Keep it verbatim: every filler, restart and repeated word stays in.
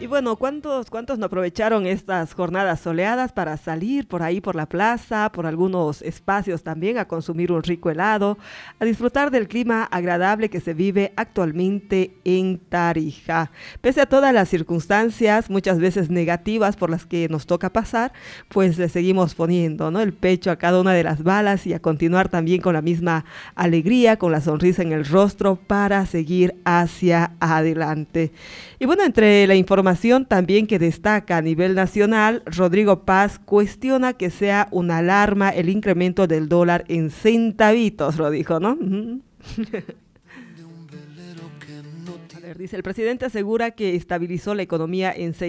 Y bueno, ¿cuántos, cuántos no aprovecharon estas jornadas soleadas para salir por ahí, por la plaza, por algunos espacios también, a consumir un rico helado, a disfrutar del clima agradable que se vive actualmente en Tarija? Pese a todas las circunstancias, muchas veces negativas por las que nos toca pasar, pues le seguimos poniendo, ¿no?, el pecho a cada una de las balas y a continuar también con la misma alegría, con la sonrisa en el rostro para seguir hacia adelante. Y bueno, entre la información también que destaca a nivel nacional, Rodrigo Paz cuestiona que sea una alarma el incremento del dólar en centavitos, lo dijo, ¿no? Uh-huh. A ver, dice, el presidente asegura que estabilizó la economía en seis